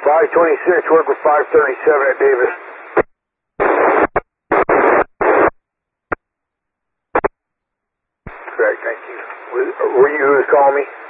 526, work with 537 at Davis. Correct, thank you. Were you who was calling me?